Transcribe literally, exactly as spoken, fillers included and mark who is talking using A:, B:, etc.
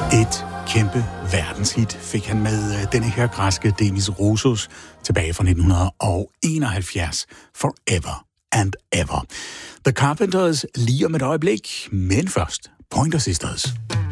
A: Et kæmpe verdenshit fik han med denne her græske Demis Roussos tilbage fra nitten enoghalvfjerds. Forever and Ever. The Carpenters lige om et øjeblik, men først Pointer Sisters.